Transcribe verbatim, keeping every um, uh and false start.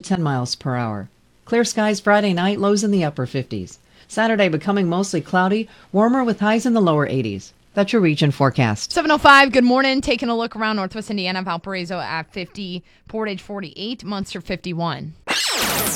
ten miles per hour. Clear skies Friday night, lows in the upper fifties. Saturday becoming mostly cloudy, warmer with highs in the lower eighties. That's your region forecast. seven oh five, good morning. Taking a look around Northwest Indiana, Valparaiso at fifty, Portage forty-eight, Munster fifty-one.